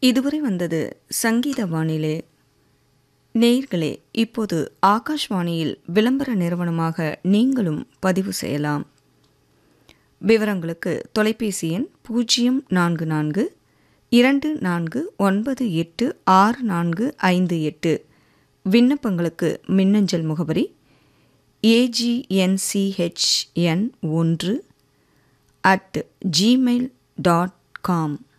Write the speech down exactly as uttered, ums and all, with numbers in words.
இதுவரை வந்தது சங்கீத வானிலை. நேயர்களே, இப்போது ஆகாஷ்வாணியில் விளம்பர நிறுவனமாக நீங்களும் பதிவு செய்யலாம். விவரங்களுக்கு தொலைபேசி எண் பூஜ்ஜியம் நான்கு நான்கு இரண்டு நான்கு ஒன்பது எட்டு ஆறு நான்கு ஐந்து எட்டு. விண்ணப்பங்களுக்கு மின்னஞ்சல் முகவரி ஏஜிஎன்சிஹெச்என் ஒன்று அட் ஜிமெயில் டாட் காம்.